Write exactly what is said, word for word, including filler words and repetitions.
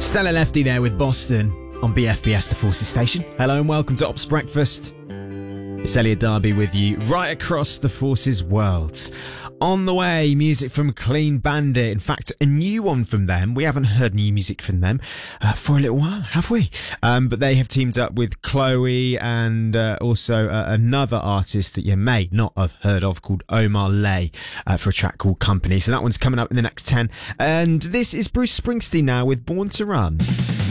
Stella Lefty there with Boston on B F B S, the Forces station. Hello and welcome to Ops Breakfast. It's Elliot Darby with you right across the Forces world. On the way, music from Clean Bandit. In fact, a new one from them. We haven't heard new music from them uh, for a little while, have we? Um, but they have teamed up with Chloe and uh, also uh, another artist that you may not have heard of called Omar Lay uh, for a track called Company. So that one's coming up in the next ten. And this is Bruce Springsteen now with Born to Run.